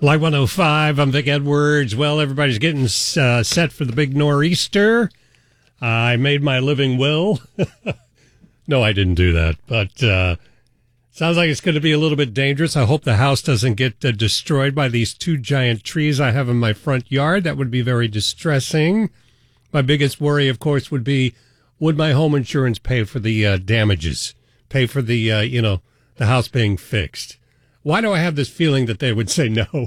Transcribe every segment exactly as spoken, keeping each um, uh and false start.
Light one oh five, I'm Vic Edwards. Well, everybody's getting uh, set for the big nor'easter. Uh, I made my living will. No, I didn't do that, but uh, sounds like it's going to be a little bit dangerous. I hope the house doesn't get uh, destroyed by these two giant trees I have in my front yard. That would be very distressing. My biggest worry, of course, would be, would my home insurance pay for the uh, damages, pay for the, uh, you know, the house being fixed? Why do I have this feeling that they would say no?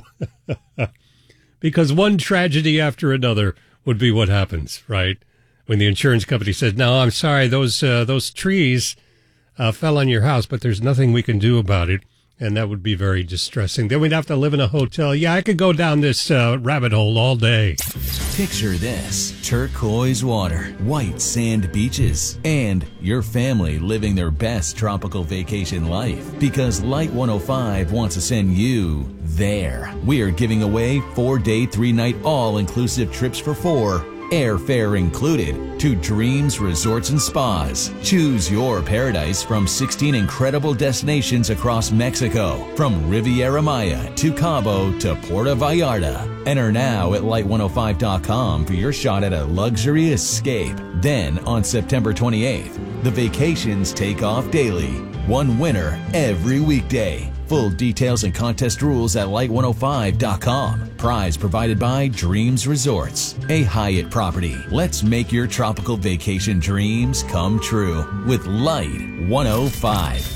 Because one tragedy after another would be what happens, right? When the insurance company says, no, I'm sorry, those uh, those trees uh, fell on your house, but there's nothing we can do about it. And that would be very distressing. Then we'd have to live in a hotel. Yeah, I could go down this uh, rabbit hole all day. Picture this: turquoise water, white sand beaches, and your family living their best tropical vacation life. Because Light one oh five wants to send you there. We are giving away four-day, three-night all-inclusive trips for four, airfare included, to Dreams Resorts and Spas. Choose your paradise from sixteen incredible destinations across Mexico, from Riviera Maya to Cabo to Puerto Vallarta. Enter now at light one oh five dot com for your shot at a luxury escape. Then, on September twenty-eighth, the vacations take off daily. One winner every weekday. Full details and contest rules at light one oh five dot com. Prize provided by Dreams Resorts, a Hyatt property. Let's make your tropical vacation dreams come true with Light one oh five.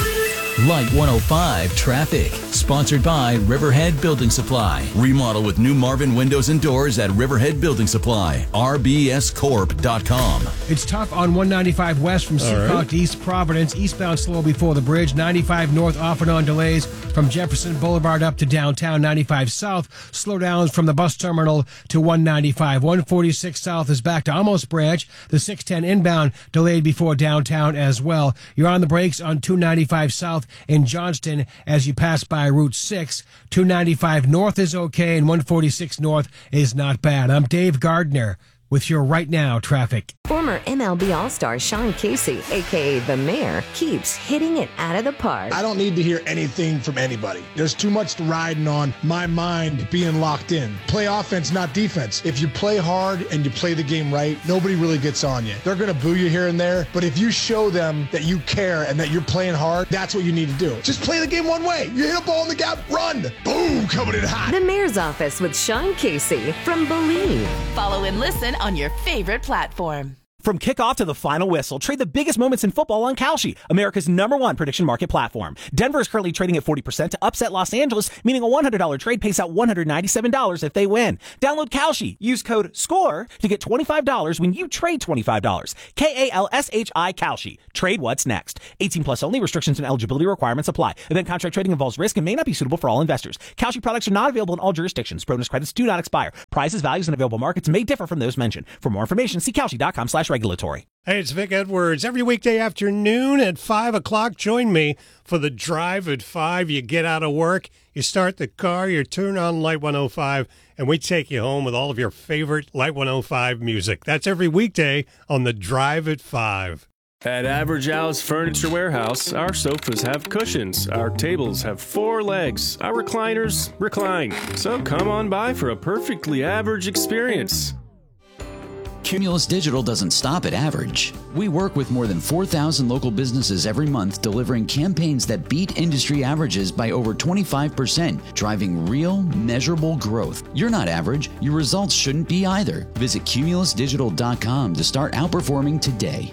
Light one oh five Traffic, sponsored by Riverhead Building Supply. Remodel with new Marvin windows and doors at Riverhead Building Supply. R B S corp dot com. It's tough on one ninety-five west from Seacock right. to East Providence. Eastbound slow before the bridge. ninety-five north off and on delays from Jefferson Boulevard up to downtown. ninety-five south slow downs from the bus terminal to one ninety-five. one forty-six south is back to almost Branch. The six ten inbound delayed before downtown as well. You're on the brakes on two ninety-five south in Johnston as you pass by Route six. two ninety-five north is okay, and one forty-six north is not bad. I'm Dave Gardner with your Right Now traffic. Former M L B All-Star Sean Casey, a k a. The Mayor, keeps hitting it out of the park. I don't need to hear anything from anybody. There's too much riding on my mind being locked in. Play offense, not defense. If you play hard and you play the game right, nobody really gets on you. They're going to boo you here and there, but if you show them that you care and that you're playing hard, that's what you need to do. Just play the game one way. You hit a ball in the gap, run. Boom, coming in hot. The Mayor's Office with Sean Casey from Believe. Follow and listen on your favorite platform. From kickoff to the final whistle, trade the biggest moments in football on Kalshi, America's number one prediction market platform. Denver is currently trading at forty percent to upset Los Angeles, meaning a one hundred dollars trade pays out one hundred ninety-seven dollars if they win. Download Kalshi. Use code SCORE to get twenty-five dollars when you trade twenty-five dollars. K A L S H I Kalshi. Trade what's next. eighteen plus only. Restrictions and eligibility requirements apply. Event contract trading involves risk and may not be suitable for all investors. Kalshi products are not available in all jurisdictions. Bonus credits do not expire. Prices, values, and available markets may differ from those mentioned. For more information, see Kalshi dot com slash regulatory. Hey, it's Vic Edwards. Every weekday afternoon at five o'clock, join me for the Drive at five. You get out of work, you start the car, you turn on Light one oh five, and we take you home with all of your favorite Light one oh five music. That's every weekday on the Drive at five. At Average Al's Furniture Warehouse, our sofas have cushions, our tables have four legs, our recliners recline. So come on by for a perfectly average experience. Cumulus Digital doesn't stop at average. We work with more than four thousand local businesses every month, delivering campaigns that beat industry averages by over twenty-five percent, driving real, measurable growth. You're not average. Your results shouldn't be either. Visit cumulus digital dot com to start outperforming today.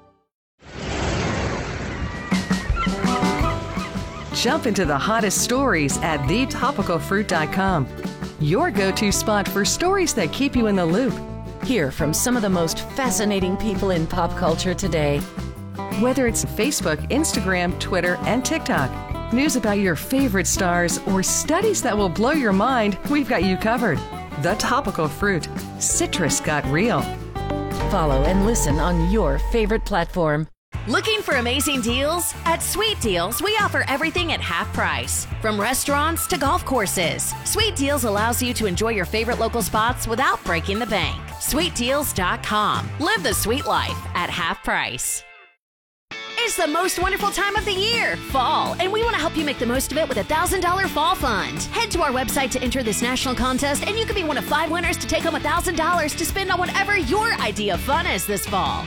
Jump into the hottest stories at the topical fruit dot com. Your go-to spot for stories that keep you in the loop. Hear from some of the most fascinating people in pop culture today. Whether it's Facebook, Instagram, Twitter, and TikTok, news about your favorite stars, or studies that will blow your mind, we've got you covered. The Topical Fruit. Citrus got real. Follow and listen on your favorite platform. Looking for amazing deals? At Sweet Deals, we offer everything at half price. From restaurants to golf courses, Sweet Deals allows you to enjoy your favorite local spots without breaking the bank. sweet deals dot com. Live the sweet life at half price. It's the most wonderful time of the year, fall, and we want to help you make the most of it with a one thousand dollars Fall Fund. Head to our website to enter this national contest, and you could be one of five winners to take home one thousand dollars to spend on whatever your idea of fun is this fall.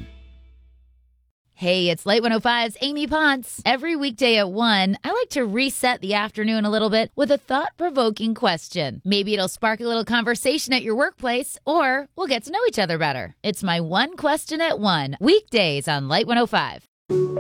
Hey, it's Light one oh five's Amy Ponce. Every weekday at one, I like to reset the afternoon a little bit with a thought-provoking question. Maybe it'll spark a little conversation at your workplace, or we'll get to know each other better. It's my one question at one, weekdays on Light one oh five.